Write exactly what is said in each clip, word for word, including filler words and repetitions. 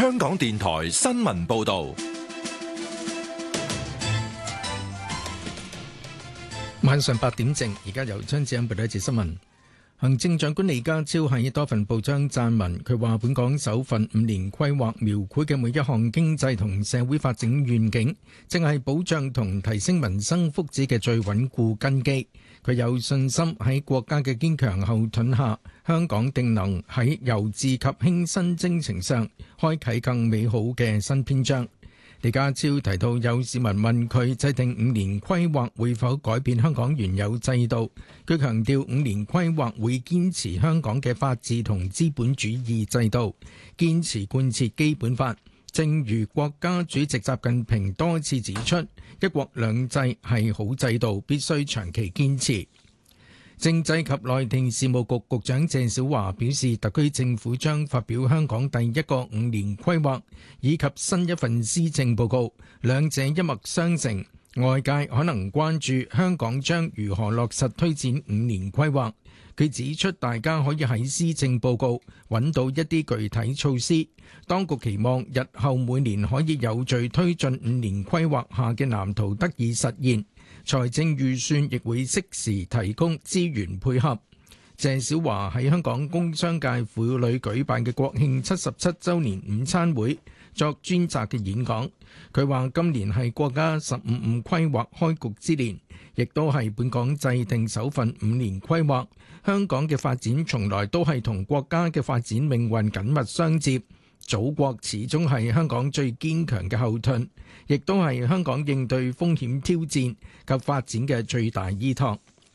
香港電台新聞報道。 晚上八點正，而家由張子欣報道一節新聞。行政長官李家超喺多份報章撰文，佢話本港首份五年規劃描繪嘅每一項經濟同社會發展願景，正係保障同提升民生福祉嘅最穩固根基。佢有信心喺國家嘅堅強後盾下，香港定能喺由治及興新征程上開啟更美好嘅新篇章。李家超提到，有市民問佢制定五年規劃會否改變香港原有制度，佢強調五年規劃會堅持香港嘅法治同資本主義制度，堅持貫徹基本法。正如國家主席習近平多次指出，一國兩制係好制度，必須長期堅持。政制及內地事務局局長鄭小華表示，特區政府將發表香港第一個五年規劃以及新一份施政報告，兩者一脈相承。外界可能關注香港將如何落實推展五年規劃。佢指出，大家可以喺施政報告揾到一啲具體措施。當局期望日後每年可以有序推進五年規劃下嘅藍圖得以實現。財政預算亦會適時提供資源配合。鄭小華喺香港工商界婦女舉辦嘅國慶七十七週年午餐會作專責嘅演講，佢話今年係國家十五五規劃開局之年，亦都係本港制定首份五年規劃。香港嘅發展從來都係同國家嘅發展命運緊密相接。祖國始終係香港最堅強嘅後盾，亦都係香港應對風險挑戰及發展嘅最大依託。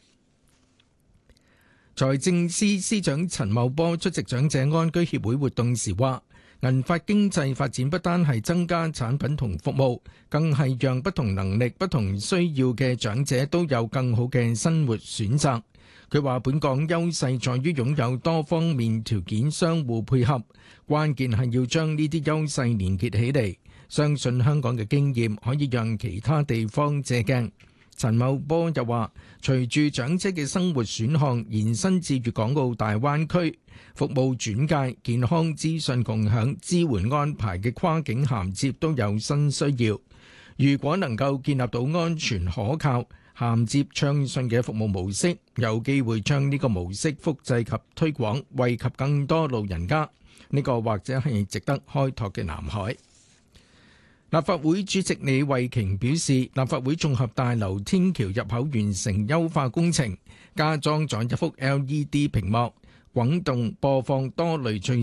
財政司司長陳茂波出席長者安居協會活動時話，銀髮經濟發展不單係增加產品同服務，更係讓不同能力、不同需要嘅長者都有更好嘅生活選擇。佢話本港優勢在於擁有多方面條件相互配合，關鍵係要將呢啲優勢連結起嚟。相信香港嘅經驗可以讓其他地方借鏡。陳茂波又話，隨住長者嘅生活選項延伸至粵港澳大灣區，服務轉介、健康資訊共享、支援安排嘅跨境銜接都有新需要。如果能夠建立到安全可靠、銜接暢順嘅服務模式，有機會將呢個模式複製及推廣，惠及更多老人家。呢個或者係值得開拓嘅南海。立法會主席李慧瓊表示，立法會綜合大樓天橋入口完成優化工程，加裝咗一幅 L E D 屏幕，滾動播放多類最